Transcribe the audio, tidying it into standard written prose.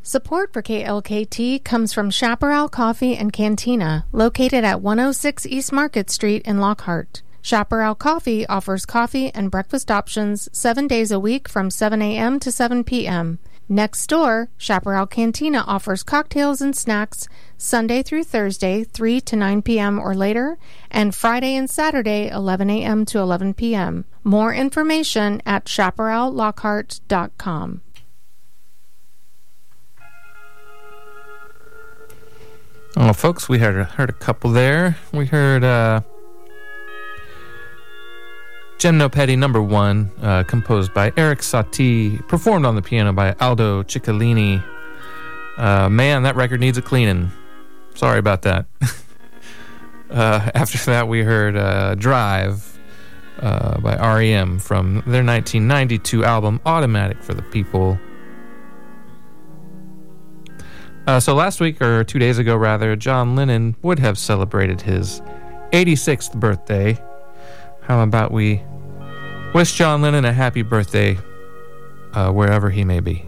Support for KLKT comes from Chaparral Coffee and Cantina, located at 106 East Market Street in Lockhart. Chaparral Coffee offers coffee and breakfast options 7 days a week from 7 a.m. to 7 p.m. Next door, Chaparral Cantina offers cocktails and snacks Sunday through Thursday, 3 to 9 p.m. or later, and Friday and Saturday, 11 a.m. to 11 p.m. More information at chaparrallockhart.com. Oh, folks, we heard a couple there. We heard Gemno Petty No. 1, composed by Eric Satie, performed on the piano by Aldo Ciccolini. Man, that record needs a cleaning. Sorry about that. After that, we heard Drive by R.E.M. from their 1992 album Automatic for the People. So last week, or 2 days ago rather, John Lennon would have celebrated his 86th birthday. How about we wish John Lennon a happy birthday wherever he may be.